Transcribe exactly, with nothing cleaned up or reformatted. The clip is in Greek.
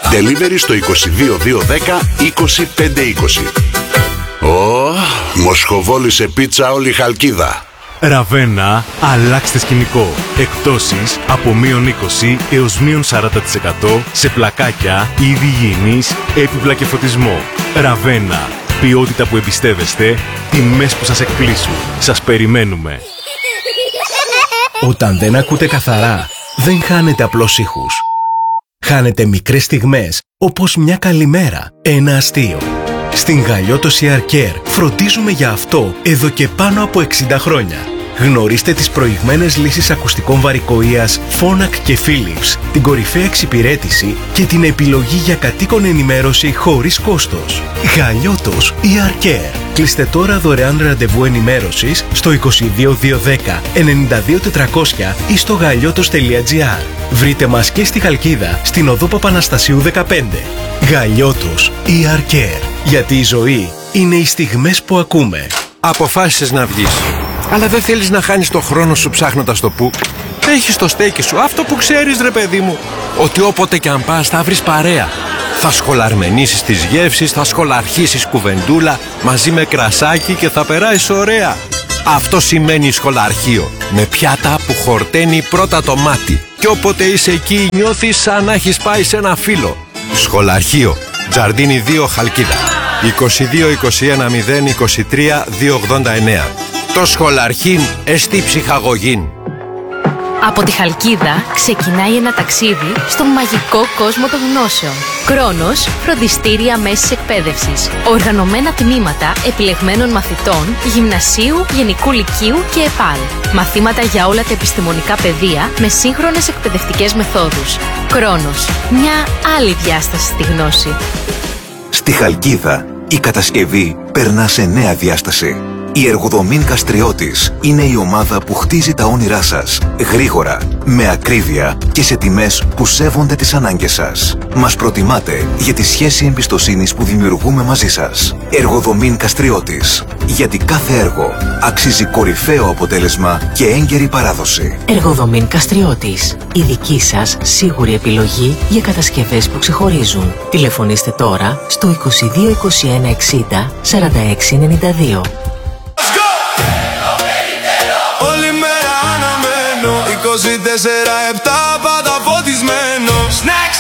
Delivery στο είκοσι δύο δύο δέκα είκοσι πέντε είκοσι. Ω, μοσχοβόλησε πίτσα όλη η Χαλκίδα. Ραβένα, αλλάξτε σκηνικό. Εκπτώσεις από μείον είκοσι έως μείον σαράντα τοις εκατό σε πλακάκια, είδη υγιεινής, έπιπλα και φωτισμό. Ραβένα, ποιότητα που εμπιστεύεστε, τιμές που σας εκπλήσουν. Σας περιμένουμε. Όταν δεν ακούτε καθαρά, δεν χάνετε απλώς ήχους. Χάνετε μικρές στιγμές, όπως μια καλημέρα, ένα αστείο. Στην Γαλλιώτος Ear Care φροντίζουμε για αυτό εδώ και πάνω από εξήντα χρόνια. Γνωρίστε τις προηγμένες λύσεις ακουστικών βαρικοείας Phonak και Philips, την κορυφαία εξυπηρέτηση και την επιλογή για κατοίκον ενημέρωση χωρίς κόστος. Γαλλιώτος Ear Care. Κλείστε τώρα δωρεάν ραντεβού ενημέρωσης στο είκοσι δύο δύο δέκα ενενήντα δύο τετρακόσια ή στο γαλλιώτος τελεία τζι άρ. Βρείτε μας και στη Χαλκίδα, στην οδό Παπαναστασίου δεκαπέντε. Γαλλιώτος Ear Care. Γιατί η ζωή είναι οι στιγμές που ακούμε. Αποφάσισες να βγεις, αλλά δεν θέλεις να χάνεις το χρόνο σου ψάχνοντας το που. Έχεις το στέκι σου, αυτό που ξέρεις ρε παιδί μου, ότι όποτε κι αν πας θα βρεις παρέα. Θα σχολαρμενήσεις τις γεύσεις, θα σχολαρχίσεις κουβεντούλα μαζί με κρασάκι και θα περάσεις ωραία. Αυτό σημαίνει σχολαρχείο, με πιάτα που χορταίνει πρώτα το μάτι. Και όποτε είσαι εκεί νιώθεις σαν να έχεις πάει σε ένα φύλλο. Σχολαρχείο, Τζαρντίνι δύο Χαλκίδα. είκοσι δύο είκοσι ένα μηδέν είκοσι τρία διακόσια ογδόντα εννέα. Το σχολαρχήν εστί ψυχαγωγήν. Από τη Χαλκίδα ξεκινάει ένα ταξίδι στον μαγικό κόσμο των γνώσεων. Κρόνος, φροντιστήρια μέσης εκπαίδευσης. Οργανωμένα τμήματα επιλεγμένων μαθητών, γυμνασίου, γενικού λυκείου και ΕΠΑΛ. Μαθήματα για όλα τα επιστημονικά πεδία με σύγχρονες εκπαιδευτικές μεθόδους. Κρόνος, μια άλλη διάσταση στη γνώση. Στη Χαλκίδα, η κατασκευή περνά σε νέα διάσταση. Η Εργοδομήν Καστριώτης είναι η ομάδα που χτίζει τα όνειρά σας γρήγορα, με ακρίβεια και σε τιμές που σέβονται τις ανάγκες σας. Μας προτιμάτε για τη σχέση εμπιστοσύνης που δημιουργούμε μαζί σας. Εργοδομήν Καστριώτης. Γιατί κάθε έργο αξίζει κορυφαίο αποτέλεσμα και έγκαιρη παράδοση. Εργοδομήν Καστριώτης. Η δική σας σίγουρη επιλογή για κατασκευές που ξεχωρίζουν. Τηλεφωνήστε τώρα στο είκοσι δύο είκοσι ένα εξήντα σαράντα έξι ενενήντα δύο. Όλη μέρα αναμένω, είκοσι τέσσερα επτά πάντα φωτισμένο. Snacks